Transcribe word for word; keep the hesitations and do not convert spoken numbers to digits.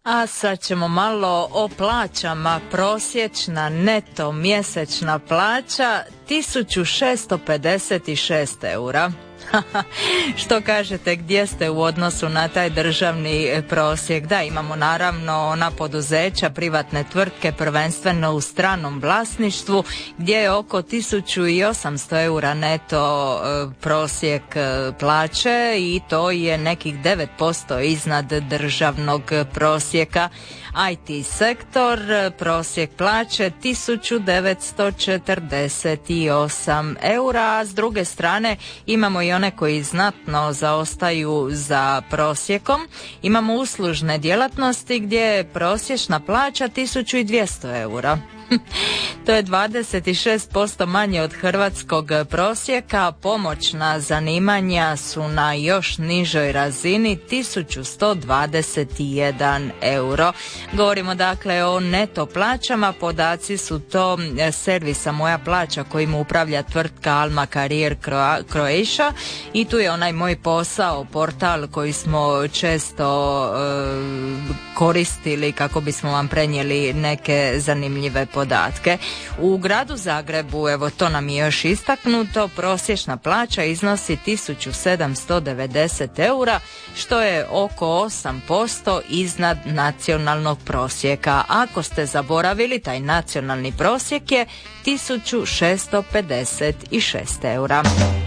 A sad ćemo malo o plaćama. Prosječna neto mjesečna plaća tisuću šesto pedeset šest eura. Što kažete, gdje ste u odnosu na taj državni prosjek? Da, imamo naravno ona poduzeća, privatne tvrtke, prvenstveno u stranom vlasništvu, gdje je oko tisuću osamsto eura neto prosjek plaće i to je nekih devet posto iznad državnog prosjeka. I T sektor, prosjek plaće tisuću devetsto četrdeset osam eura, a s druge strane imamo i one koji znatno zaostaju za prosjekom. Imamo uslužne djelatnosti gdje je prosječna plaća tisuću dvjesto eura. To je dvadeset šest posto manje od hrvatskog prosjeka. Pomoćna zanimanja su na još nižoj razini, tisuću sto dvadeset jedan euro. Govorimo dakle o neto plaćama, podaci su to servisa Moja plaća kojim upravlja tvrtka Alma Career Croatia i tu je onaj moj posao, portal koji smo često e, koristili kako bismo vam prenijeli neke zanimljive podatke. U gradu Zagrebu, evo to nam je još istaknuto, prosječna plaća iznosi tisuću sedamsto devedeset eura, što je oko osam posto iznad nacionalnog prosjeka. Ako ste zaboravili, taj nacionalni prosjek je tisuću šesto pedeset šest eura.